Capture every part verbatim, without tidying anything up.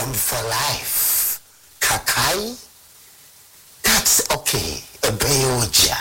and for life. Kakai, that's okay. A beoja.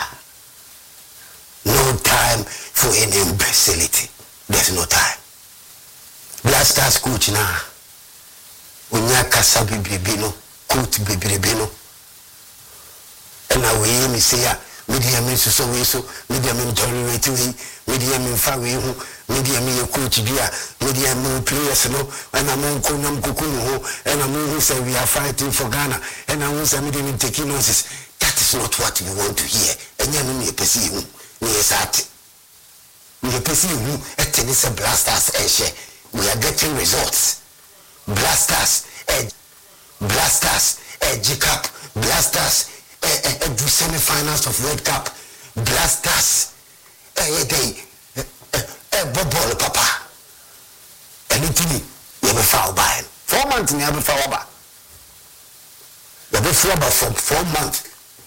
No time for any imbecility. There's no time. Blasters coach na. Unya kasa bibibino, coach bibibino. And now we me say ya, media me so so so, media me tolerate we, media me fa we hu, media me coach bia, media me players no, and I'm on konam kukuno ho, and I'm who say we are fighting for Ghana, and I'm say media me taking nonsense. That is not what we want to hear. And you know me perceive me is at me perceive me at tennis blasters and we are getting results. Blasters, edge, blasters, edge cup, blasters, a semi-finals of World Cup, blasters, a day, a bubble, papa. Anything you ever foul by four months in every foul by. You ever foul by for four months.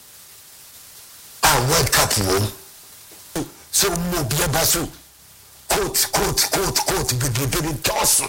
Our World Cup won. So no be a basu. Quote, quote, quote, quote, be be toss.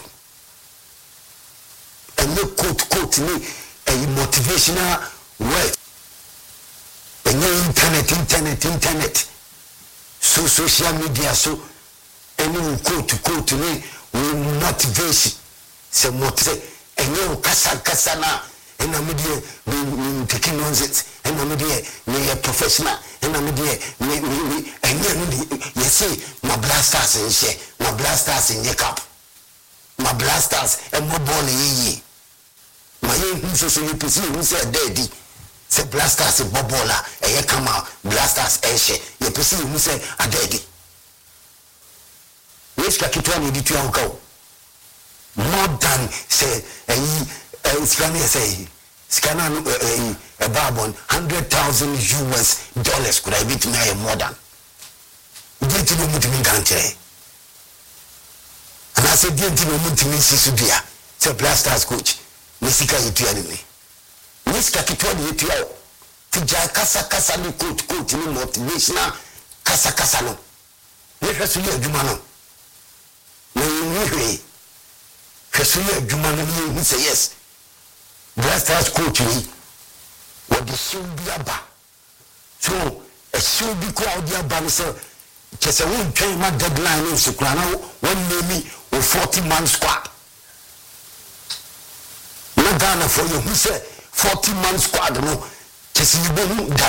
And no quote, quote me a motivational word. And no internet, internet, internet. So social media, so any quote, quote me will motivation. So motivate. And no kasa kasa na. And I'm there taking nonsense. And I'm there me a professional. And I'm there me me and you see my blasters in share, my blasters in your cup, my blasters and my ball ye. My young so so you perceive who said daddy. Say blasters in bobola and you come out blasters and share. You perceive who say a daddy. Which kakitwa ni ditu yangu more than say eh scanner say scanner a babon hundred thousand U S dollars could I be to me more than didn't know what me country and I said didn't know what me sisudia say blasters coach nisika yitu anime niska kitwani yitu yao tija kasa kasa ni coach coach ni motivational kasa kasa no nifa suye adwuma no na yiwe kasuye adwuma no ni say yes blasters coach ni what the show be about so a show be crowd ya ban so kese won twen ma deadline in sukura na one name o forty man squad na Ghana for you who say forty man squad no kese you be